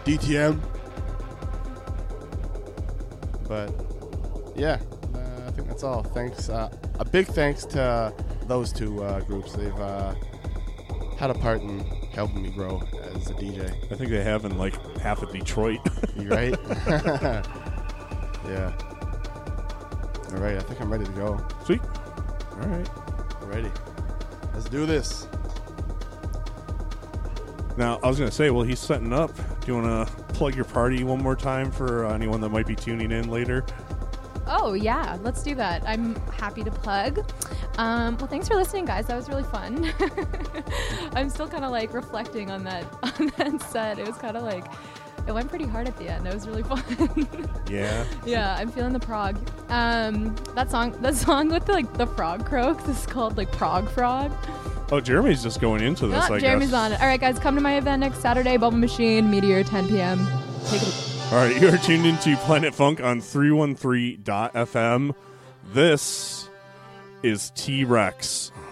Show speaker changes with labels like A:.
A: DTM. But yeah, I think that's all. Thanks. A big thanks to those two groups. They've had a part in helping me grow as a DJ.
B: I think they have in like half of Detroit.
A: You right? Yeah. All right, I think I'm ready to go.
B: Sweet.
A: All right, I'm ready. Let's do this.
B: Now, I was going to say, well, he's setting up. Do you want to plug your party one more time for anyone that might be tuning in later?
C: Oh, yeah. Let's do that. I'm happy to plug. Well, thanks for listening, guys. That was really fun. I'm still kind of like reflecting on that set. It was kind of like, it went pretty hard at the end. It was really fun.
B: Yeah.
C: Yeah, I'm feeling the prog. That song with the frog croaks is called like Prog Frog.
B: Oh, Jeremy's just going into this, I
C: Jeremy's
B: guess.
C: on it. All right, guys, come to my event next Saturday, Bubble Machine, Meteor, 10 p.m. Take it.
B: All right, you are tuned into Planet Funk on 313.fm. This is T-Rex.